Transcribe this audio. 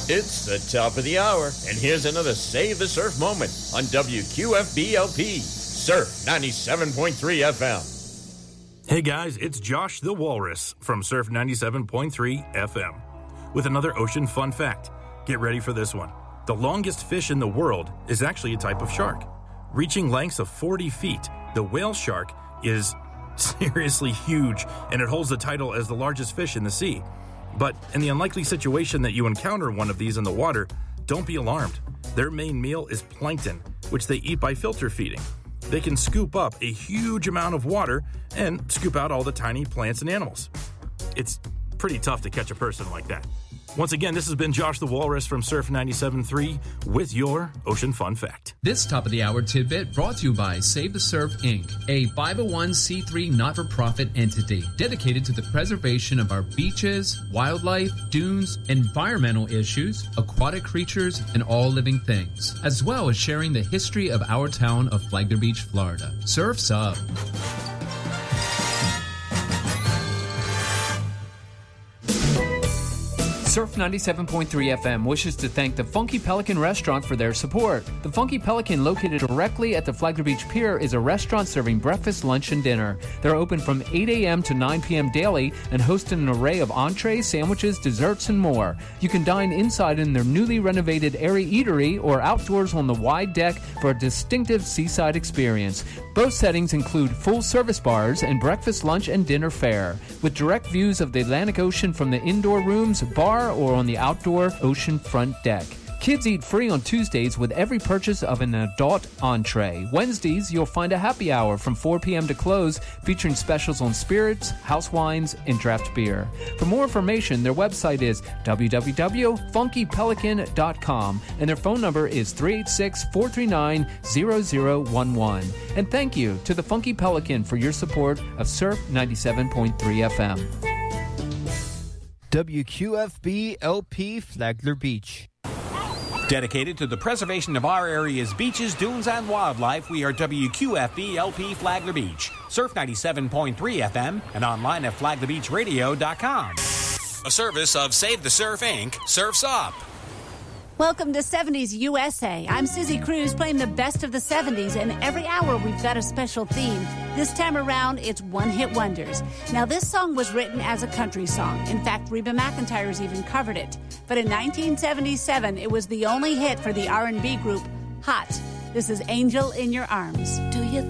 It's the top of the hour, and here's another Save the Surf moment on WQFB-LP, Surf 97.3 FM. Hey guys, it's Josh the Walrus from Surf 97.3 FM with another ocean fun fact. Get ready for this one. The longest fish in the world is actually a type of shark. Reaching lengths of 40 feet, the whale shark is seriously huge, and it holds the title as the largest fish in the sea. But in the unlikely situation that you encounter one of these in the water, don't be alarmed. Their main meal is plankton, which they eat by filter feeding. They can scoop up a huge amount of water and scoop out all the tiny plants and animals. It's pretty tough to catch a person like that. Once again, this has been Josh the Walrus from Surf 97.3 with your Ocean Fun Fact. This top of the hour tidbit brought to you by Save the Surf, Inc., a 501c3 not-for-profit entity dedicated to the preservation of our beaches, wildlife, dunes, environmental issues, aquatic creatures, and all living things, as well as sharing the history of our town of Flagler Beach, Florida. Surf's up. Surf 97.3 FM wishes to thank the Funky Pelican Restaurant for their support. The Funky Pelican, located directly at the Flagler Beach Pier, is a restaurant serving breakfast, lunch, and dinner. They're open from 8 a.m. to 9 p.m. daily and host an array of entrees, sandwiches, desserts, and more. You can dine inside in their newly renovated airy eatery or outdoors on the wide deck for a distinctive seaside experience. Both settings include full-service bars and breakfast, lunch, and dinner fare, with direct views of the Atlantic Ocean from the indoor rooms, bar, or on the outdoor ocean front deck. Kids eat free on Tuesdays with every purchase of an adult entree. Wednesdays, you'll find a happy hour from 4 p.m. to close, featuring specials on spirits, house wines, and draft beer. For more information, their website is www.funkypelican.com, and their phone number is 386-439-0011. And thank you to the Funky Pelican for your support of Surf 97.3 FM. WQFB-LP Flagler Beach. Dedicated to the preservation of our area's beaches, dunes, and wildlife, we are WQFB-LP Flagler Beach, Surf 97.3 FM, and online at flaglerbeachradio.com. A service of Save the Surf, Inc., Surf's Up. Welcome to 70s USA. I'm Susie Cruz playing the best of the 70s, and every hour we've got a special theme. This time around, it's one-hit wonders. Now, this song was written as a country song. In fact, Reba McEntire's even covered it. But in 1977, it was the only hit for the R&B group Hot. This is Angel in Your Arms. Do you